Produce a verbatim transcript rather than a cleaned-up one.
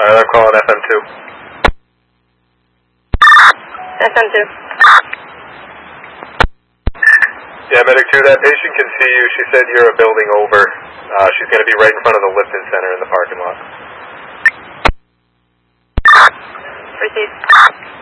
Alright, I'm calling F M two. F M two. Yeah, Medic two, that patient can see you. She said you're a building over. Uh, she's going to be right in front of the Lipton Center in the parking lot. Proceed.